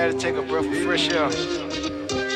Had to take a breath of fresh air.